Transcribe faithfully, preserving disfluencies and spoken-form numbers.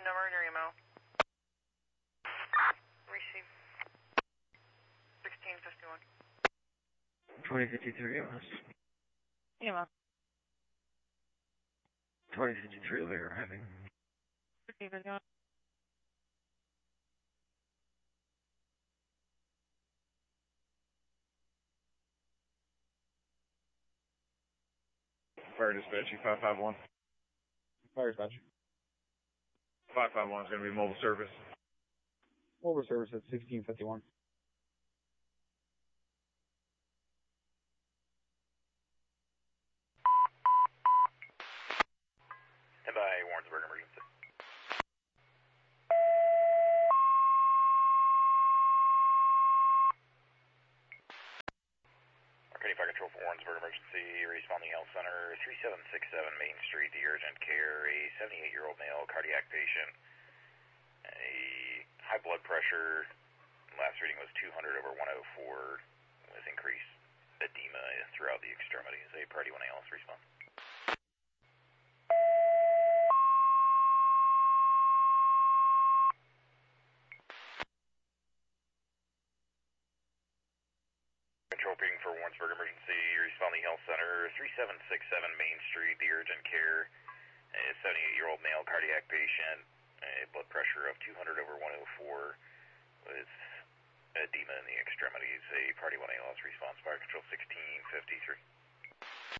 number in your email. Receive. sixteen fifty-one. twenty fifty-three, E M S. Email. twenty fifty-three, they're arriving. sixteen fifty-one. Fire dispatch, five five one. Fire dispatch. five five one is going to be mobile service. Mobile service at sixteen fifty-one. Stand by, Warrensburg emergency. Arcadia Fire Control for Warrensburg emergency. Responding health center, three seven six seven Main Street, the urgent care, a seventy-eight-year-old male cardiac patient. A high blood pressure, last reading was two hundred over one oh four, with increased edema throughout the extremities. A priority one A L S response. Control ping for Warrensburg emergency, responding health center, three seven six seven Main Street, the urgent care, a seventy-eight-year-old male cardiac patient. A blood pressure of two hundred over one oh four with edema in the extremities. A party one A L S response, fire control sixteen fifty-three.